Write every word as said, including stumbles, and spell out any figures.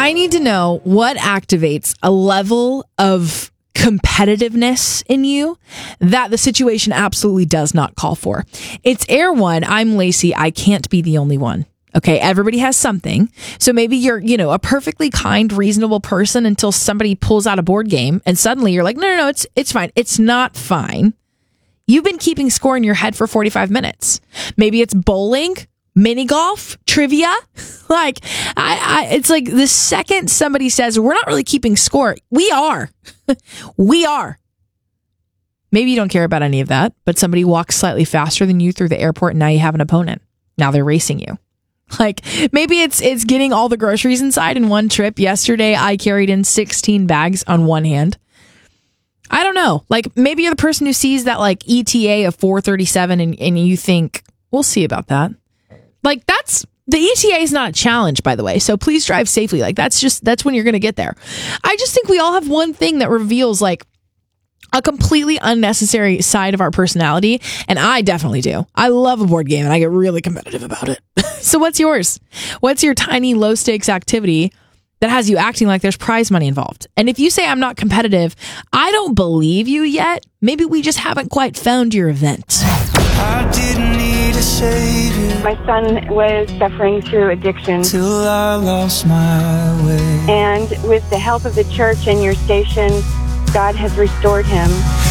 I need to know what activates a level of competitiveness in you that the situation absolutely does not call for. It's Air One. I'm Lacey. I can't be the only one. Okay, everybody has something. So maybe you're, you know, a perfectly kind, reasonable person until somebody pulls out a board game and suddenly you're like, no, no, no, it's it's fine. It's not fine. You've been keeping score in your head for forty-five minutes. Maybe it's bowling, mini golf, trivia. Like, I, I, it's like the second somebody says, we're not really keeping score, we are. We are. Maybe you don't care about any of that, but somebody walks slightly faster than you through the airport and now you have an opponent. Now they're racing you. Like, maybe it's it's getting all the groceries inside in one trip. Yesterday, I carried in sixteen bags on one hand. I don't know. Like, maybe you're the person who sees that, like, E T A of four thirty-seven and, and you think, we'll see about that. Like, that's, the E T A is not a challenge, by the way. So please drive safely. Like, that's just, that's when you're going to get there. I just think we all have one thing that reveals, like, a completely unnecessary side of our personality. And I definitely do. I love a board game and I get really competitive about it. So what's yours? What's your tiny low stakes activity that has you acting like there's prize money involved? And if you say I'm not competitive, I don't believe you yet. Maybe we just haven't quite found your event. I didn't need a savior. My son was suffering through addiction. Till I lost my way. And with the help of the church and your station, God has restored him.